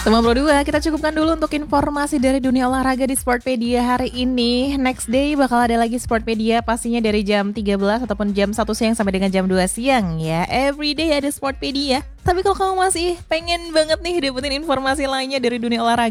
92, kita cukupkan dulu untuk informasi dari dunia olahraga di Sportpedia hari ini. Next day bakal ada lagi Sportpedia pastinya dari jam 13 ataupun jam 1 siang sampai dengan jam 2 siang ya. Everyday ada Sportpedia. Tapi kalau kamu masih pengen banget nih dapetin informasi lainnya dari dunia olahraga,